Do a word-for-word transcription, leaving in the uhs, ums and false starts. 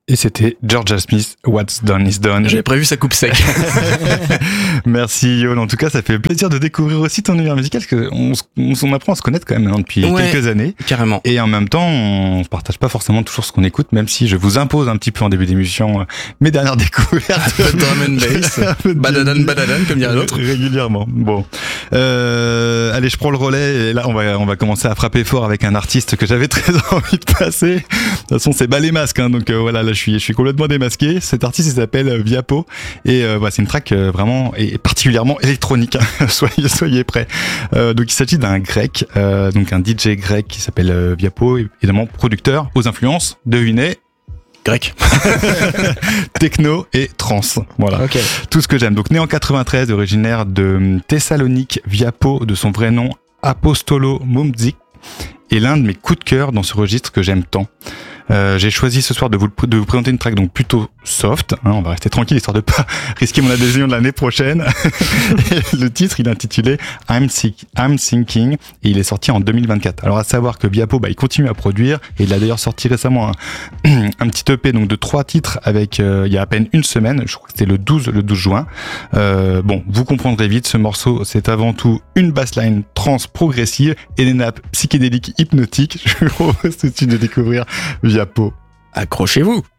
Et c'était Georgia Smith, What's Done is Done. J'avais prévu sa coupe sec. Merci Yol, en tout cas ça fait plaisir de découvrir aussi ton univers musical, parce qu'on on, on apprend à se connaître quand même maintenant depuis Ouais, quelques années. Carrément. Et en même temps, on ne partage pas forcément toujours ce qu'on écoute, même si je vous impose un petit peu en début d'émission euh, mes dernières découvertes. Un peu de drum and bass. Badadan, badadan, comme dirait l'autre. Régulièrement. Bon. Euh, allez, je prends le relais, et là on va, on va commencer à frapper fort avec un artiste que j'avais très envie de passer. De toute façon, c'est bas les masques, hein, donc euh, voilà, là je suis, je suis complètement démasqué. Cet artiste, il s'appelle euh, Viapo, et euh, bah, c'est une track euh, vraiment et particulièrement électronique. Hein. soyez, soyez prêts. Euh, donc il s'agit d'un grec, euh, donc un D J grec qui s'appelle euh, Viapo, évidemment producteur aux influences, devinez, grec, techno et trance. Voilà. Okay. Tout ce que j'aime. Donc né en quatre-vingt-treize, originaire de Thessalonique, Viapo, de son vrai nom Apostolo Mumzik, est l'un de mes coups de cœur dans ce registre que j'aime tant. Euh, j'ai choisi ce soir de vous, de vous présenter une track donc plutôt soft, hein, on va rester tranquille histoire de pas risquer mon adhésion de l'année prochaine. Et le titre, il est intitulé I'm, Sick, I'm Thinking, et il est sorti en deux mille vingt-quatre. Alors à savoir que Viapo, bah, il continue à produire, et il a d'ailleurs sorti récemment un, un petit E P donc de trois titres avec euh, il y a à peine une semaine, je crois que c'était le douze juin. Euh, bon, vous comprendrez vite, ce morceau c'est avant tout une bassline trance progressive et des nappes psychédéliques hypnotiques. Je vous propose tout de suite de découvrir Viapo. Accrochez-vous.